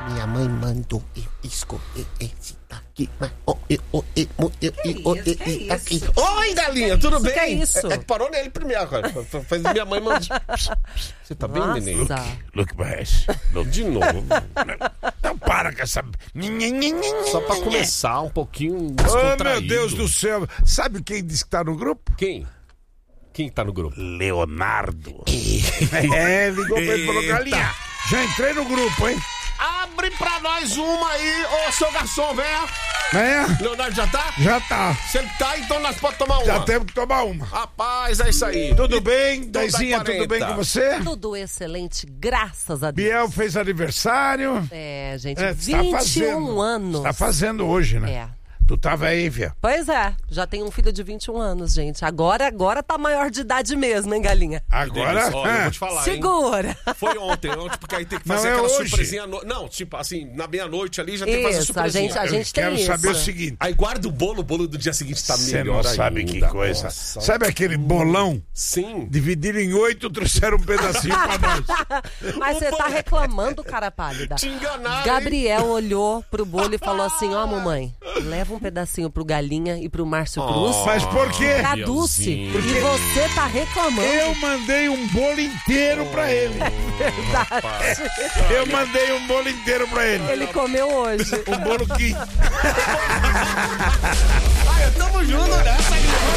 Minha mãe mandou eu escolher esse daqui. Aqui. Oi, galinha, tudo bem? Que é isso? É que parou nele primeiro agora. Fez minha mãe mandou. Você tá bem, neném? Look mais. De novo. Não para com essa... Só pra começar um pouquinho Oh, descontraído. meu Deus do céu. Sabe quem disse que tá no grupo? Quem? Quem tá no grupo? Leonardo. Ligou pra ele e falou, galinha, já entrei no grupo, hein? Abre pra nós uma aí, ô seu garçom, venha. É? Leonardo já tá? Já tá. Se ele tá, então nós podemos tomar uma. Já temos que tomar uma. Rapaz, é isso aí. Tudo bem? Toda Dezinha, tudo bem 40. com você? Tudo excelente, graças a Deus. Biel fez aniversário. Gente, É, 21 anos. Tá fazendo hoje, né? É. Tu tava aí, Via. Pois é, já tem um filho de 21 anos, gente. Agora tá maior de idade mesmo, hein, galinha? Agora... Olha, eu vou te falar, Segura. hein? Foi ontem, porque aí tem que Não, fazer é aquela hoje. surpresinha. Não, tipo assim, na meia-noite ali já tem que fazer Isso, surpresinha. a gente tem Quero isso. saber o seguinte. Aí guarda o bolo do dia seguinte tá Você melhor não sabe ainda. que coisa. Nossa. Sabe aquele bolão? Sim. Dividiram em 8, trouxeram um pedacinho pra nós. Mas você tá reclamando, cara pálida. Te enganaram, Gabriel olhou pro bolo e falou assim, ó, mamãe, leva um pedacinho pro Galinha e pro Márcio Cruz. Mas por quê? Pra Dulce. E Gabrielzinho. você tá reclamando. Eu mandei um bolo inteiro pra ele. Verdade. Eu mandei um bolo inteiro pra ele. Ele comeu hoje. Um bolo que... Tamo junto nessa,